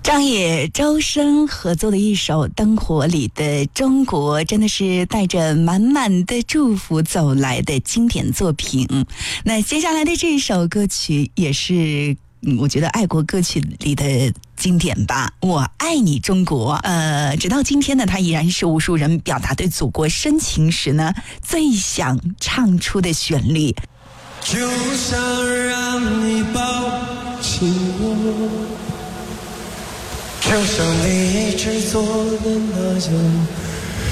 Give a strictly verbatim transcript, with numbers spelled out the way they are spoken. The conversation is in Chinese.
张也、周深合作的一首《灯火里的中国》，真的是带着满满的祝福走来的经典作品。那接下来的这首歌曲也是我觉得爱国歌曲里的经典吧，我爱你中国。呃，直到今天呢，它依然是无数人表达对祖国深情时呢最想唱出的旋律。 就想让你抱紧我，就像你一直做的那样，